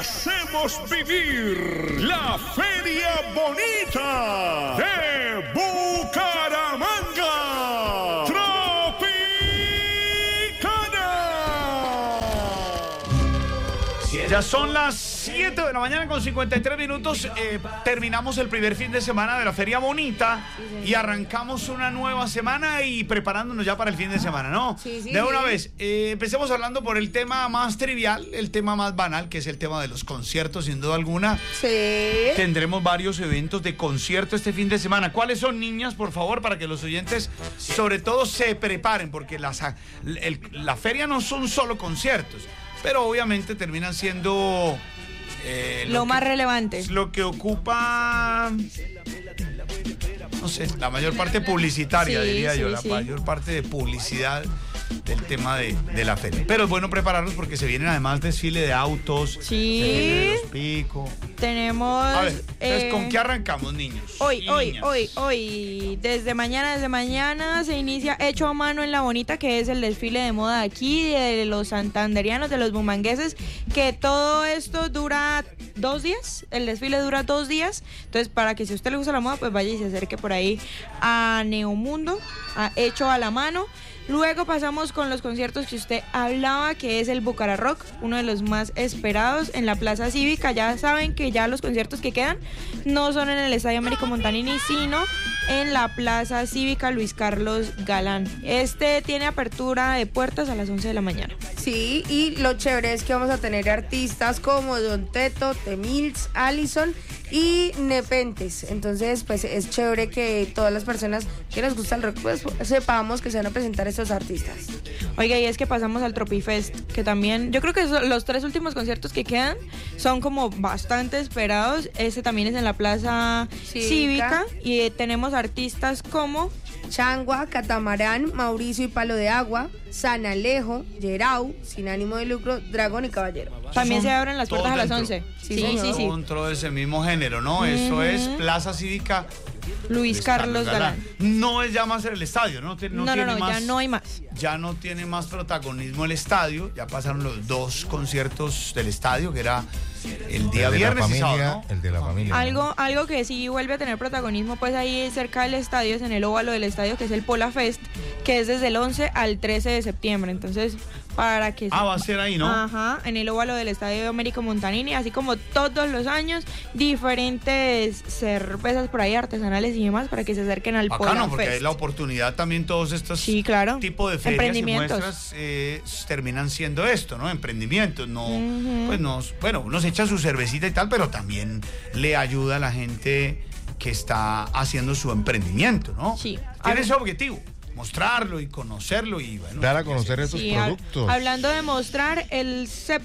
hacemos vivir la Feria Bonita de Bucaramanga. Ya son las 7 de la mañana con 53 minutos. Terminamos el primer fin de semana de la Feria Bonita y arrancamos una nueva semana y preparándonos ya para el fin de semana, ¿no? De una vez, empecemos hablando por el tema más trivial, el tema más banal, que es el tema de los conciertos, sin duda alguna. Sí. Tendremos varios eventos de concierto este fin de semana. ¿Cuáles son, niñas, por favor, para que los oyentes, sobre todo, se preparen? Porque la feria no son solo conciertos, pero obviamente terminan siendo lo más relevante. Lo que ocupa, no sé, la mayor parte publicitaria, diría yo, la mayor parte de publicidad del tema de la feria. Pero es bueno prepararnos porque se vienen además desfile de autos, desfile de los Pico. Tenemos... A ver, entonces, ¿con qué arrancamos, niños? Hoy, desde mañana se inicia Hecho a Mano en La Bonita, que es el desfile de moda de aquí, de los santanderianos, de los bumangueses, que todo esto dura 2 días, el desfile dura 2 días, entonces para que si a usted le gusta la moda, pues vaya y se acerque por ahí a Neomundo, a Hecho a la Mano. Luego pasamos con los conciertos que usted hablaba, que es el Bucararock, uno de los más esperados en la Plaza Cívica. Ya saben que ya los conciertos que quedan no son en el Estadio Américo Montanini, sino en la Plaza Cívica Luis Carlos Galán. Este tiene apertura de puertas a las 11 de la mañana. Sí, y lo chévere es que vamos a tener artistas como Don Teto, Temils, Allison y Nepentes. Entonces, pues es chévere que todas las personas que les gusta el rock, pues sepamos que se van a presentar estos artistas. Oiga, y es que pasamos al Tropifest, que también, yo creo que los 3 últimos conciertos que quedan son como bastante esperados. Este también es en la Plaza Cívica y tenemos artistas como Changua, Catamarán, Mauricio y Palo de Agua, San Alejo, Yerau, Sin Ánimo de Lucro, Dragón y Caballero. También se abren las puertas a las 11. Sí. Dentro de ese mismo género, ¿no? Eso es Plaza Cívica Luis Carlos Galán. No es ya más el estadio, ¿no? No, ya no hay más. Ya no tiene más protagonismo el estadio, ya pasaron los 2 conciertos del estadio, que era el día viernes y sábado, ¿no? El de la familia. Algo que sí vuelve a tener protagonismo, pues ahí cerca del estadio, es en el óvalo del estadio, que es el Pola Fest, que es desde el 11 al 13 de septiembre. Entonces, para que... va a ser ahí, ¿no? Ajá, en el óvalo del Estadio Américo Montanini, así como todos los años, diferentes cervezas por ahí artesanales y demás, para que se acerquen al Pola Fest. Porque hay la oportunidad también, todos estos tipos de ferias y muestras terminan siendo esto, ¿no? Emprendimientos, no, pues uno se echa su cervecita y tal, pero también le ayuda a la gente que está haciendo su emprendimiento, ¿no? Sí. Tiene ese objetivo, mostrarlo y conocerlo y bueno, dar a conocer esos productos. Hablando de mostrar, el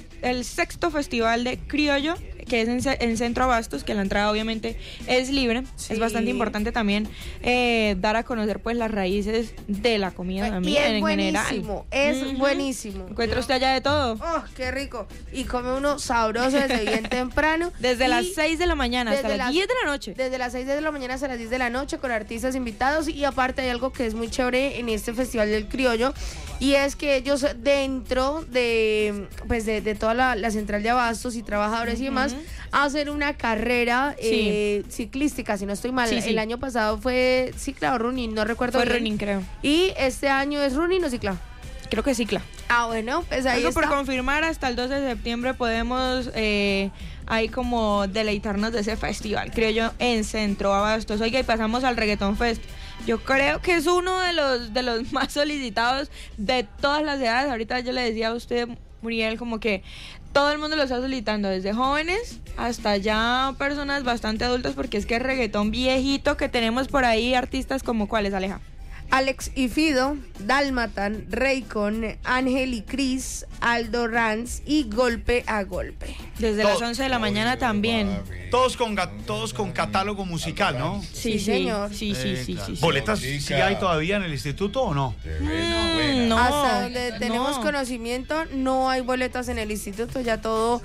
6º Festival de Criollo, que es en Centro Abastos, que la entrada obviamente es libre. Es bastante importante también dar a conocer pues las raíces de la comida también en general. Es buenísimo. ¿Encuentra usted allá de todo? ¡Oh, qué rico! Y come uno sabroso desde bien temprano. Desde las 6 de la mañana hasta las 10 de la noche. Desde las 6 de la mañana hasta las 10 de la noche con artistas invitados. Y aparte hay algo que es muy chévere en este Festival del Criollo, y es que ellos dentro de toda la central de abastos y trabajadores y demás, hacen una carrera ciclística, si no estoy mal. El año pasado fue cicla o running, no recuerdo. Fue running, creo. Y este año es running o cicla. Creo que cicla. Bueno, pues ahí algo está. Por confirmar, hasta el 12 de septiembre podemos ahí como deleitarnos de ese festival, creo yo, en Centro Abastos. Oiga, y pasamos al Reggaeton Fest. Yo creo que es uno de los más solicitados de todas las edades. Ahorita yo le decía a usted, Muriel, como que todo el mundo lo está solicitando, desde jóvenes hasta ya personas bastante adultas, porque es que el reggaetón viejito que tenemos por ahí, artistas como ¿cuáles, Aleja? Alex y Fido, Dálmatan, Raycon, Ángel y Cris, Aldo Ranz y Golpe a Golpe. Desde las 11 de la mañana también. Todos con catálogo musical, ¿no? Sí, señor. Sí. ¿Boletas sí hay todavía en el instituto o no? No. Hasta donde tenemos conocimiento, no hay boletas en el instituto, ya todo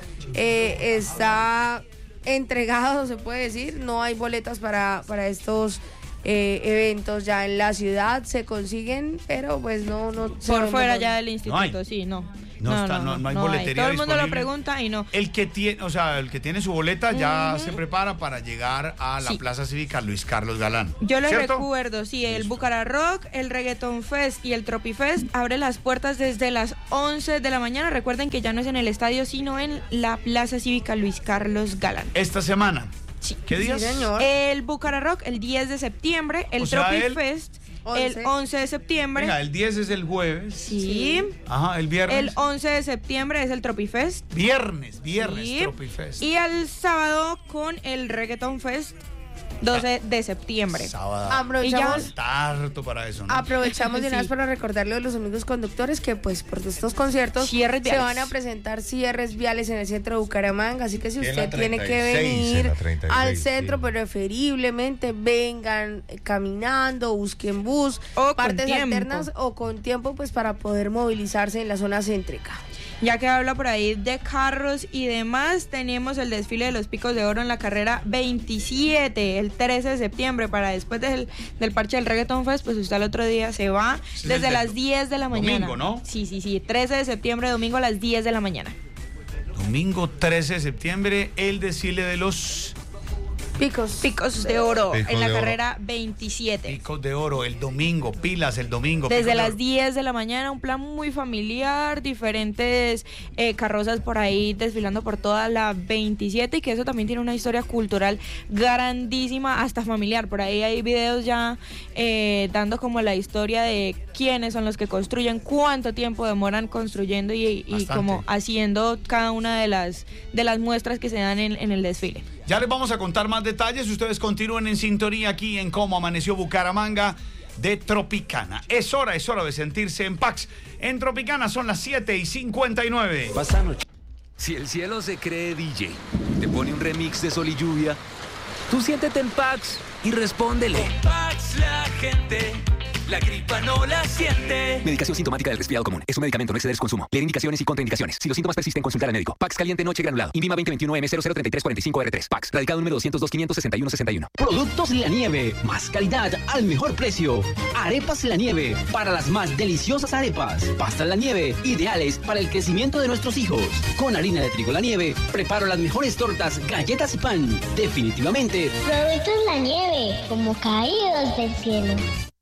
está entregado, se puede decir. No hay boletas para estos eventos ya en la ciudad, se consiguen, pero pues no por fuera ya del instituto, no. No hay boletería. Todo el mundo lo disponible. pregunta y no. El que tiene su boleta ya se prepara para llegar a la Plaza Cívica Luis Carlos Galán. Yo les ¿cierto? recuerdo, el Bucara Rock, el Reggaeton Fest y el Tropifest abre las puertas desde las 11 de la mañana. Recuerden que ya no es en el estadio, sino en la Plaza Cívica Luis Carlos Galán. Esta semana. Sí. ¿Qué días? Sí, señor. El Bucara Rock el 10 de septiembre, el Tropifest el 11 de septiembre. Venga, el 10 es el jueves. Sí. Ajá, el viernes. El 11 de septiembre es el Tropifest. Viernes, Sí. Tropifest. Y el sábado con el Reggaeton Fest, 12 de septiembre. Sábado. Aprovechamos, Tarto para eso, ¿no? aprovechamos de una vez Sí. para recordarle a los amigos conductores que pues por estos conciertos Cierres se viales. van a presentar cierres viales en el centro de Bucaramanga, así que si En usted la tiene que 36, en venir la 36, al centro, sí. preferiblemente vengan caminando, busquen bus, O con partes tiempo. alternas o con tiempo pues para poder movilizarse en la zona céntrica. Ya que habla por ahí de carros y demás, tenemos el desfile de los Picos de Oro en la carrera 27, el 13 de septiembre, para después del parche del Reggaeton Fest, pues usted el otro día se va Sí, desde el las 10 de la mañana. domingo, ¿no? Sí, 13 de septiembre, domingo a las 10 de la mañana. Domingo 13 de septiembre, el desfile de los Picos de Oro Picos en la de Oro. carrera 27. Picos de Oro, el domingo, pilas el domingo. Desde Picos de las Oro. 10 de la mañana, un plan muy familiar, diferentes carrozas por ahí desfilando por toda la 27, y que eso también tiene una historia cultural grandísima, hasta familiar. Por ahí hay videos ya dando como la historia de quiénes son los que construyen, cuánto tiempo demoran construyendo y Bastante. como haciendo cada una de las muestras que se dan en el desfile. Ya les vamos a contar más detalles. Ustedes continúen en sintonía aquí en Cómo Amaneció Bucaramanga de Tropicana. Es hora de sentirse en Pax. En Tropicana son las 7:59. Si el cielo se cree DJ, te pone un remix de Sol y Lluvia, tú siéntete en Pax y respóndele. Con Pax la gente, la gripa no la siente. Medicación sintomática del resfriado común. Es un medicamento, no exceder su consumo. Leer indicaciones y contraindicaciones. Si los síntomas persisten, consultar al médico. Pax caliente noche granulado. INVIMA 2021M003345R3. Pax. Radicado número 202-561-61. Productos La Nieve, más calidad al mejor precio. Arepas La Nieve, para las más deliciosas arepas. Pastas La Nieve, ideales para el crecimiento de nuestros hijos. Con harina de trigo La Nieve, preparo las mejores tortas, galletas y pan. Definitivamente, Productos La Nieve, como caídos del cielo.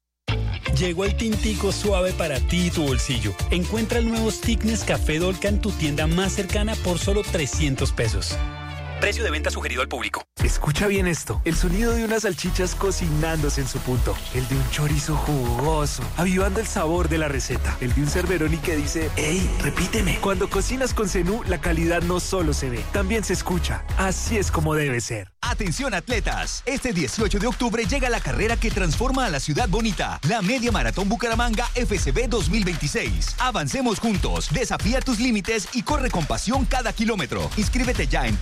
Llegó el tintico suave para ti y tu bolsillo. Encuentra el nuevo Stick Nescafé Dolca en tu tienda más cercana por solo 300 pesos. Precio de venta sugerido al público. Escucha bien esto, el sonido de unas salchichas cocinándose en su punto, el de un chorizo jugoso, avivando el sabor de la receta, el de un Cerberoni que dice, ¡Ey, repíteme! Cuando cocinas con Zenú, la calidad no solo se ve, también se escucha. Así es como debe ser. Atención atletas, este 18 de octubre llega la carrera que transforma a la ciudad bonita, la Media Maratón Bucaramanga FCB 2026. Avancemos juntos, desafía tus límites y corre con pasión cada kilómetro. Inscríbete ya en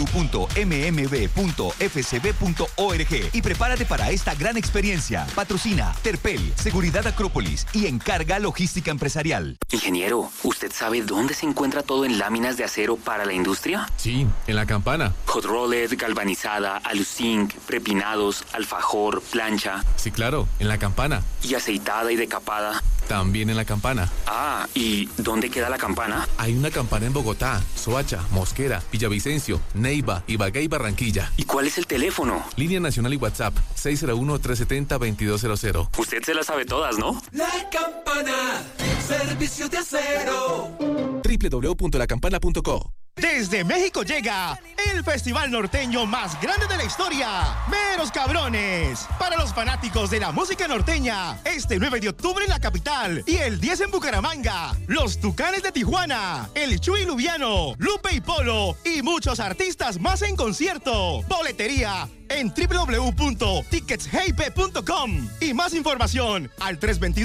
www.mmb.fcb.org y prepárate para esta gran experiencia. Patrocina Terpel, Seguridad Acrópolis y Encarga Logística Empresarial. Ingeniero, ¿usted sabe dónde se encuentra todo en láminas de acero para la industria? Sí, en la Campana. Hot rolled, galvanizada, aluzinc, prepinados, alfajor, plancha. Sí, claro, en la Campana. ¿Y aceitada y decapada? También en la Campana. Ah, ¿y dónde queda la campana? Hay una Campana en Bogotá, Soacha, Mosquera, Villavicencio, Neiva, Ibagué y Barranquilla. ¿Y cuál es el teléfono? Línea nacional y WhatsApp, 601-370-2200. Usted se las sabe todas, ¿no? La Campana, servicio de acero. www.lacampana.co. Desde México llega el festival norteño más grande de la historia, Meros Cabrones. Para los fanáticos de la música norteña, este 9 de octubre en la capital y el 10 en Bucaramanga, los Tucanes de Tijuana, el Chuy Lubiano, Lupe y Polo y muchos artistas más en concierto. Boletería en www.ticketshype.com y más información al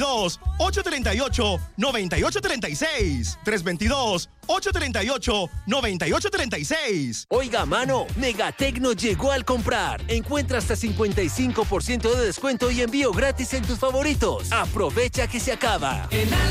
322-838-9836. 322-838-9836. Oiga, mano, Megatecno llegó al comprar. Encuentra hasta 55% de descuento y envío gratis en tus favoritos. Aprovecha que se acaba.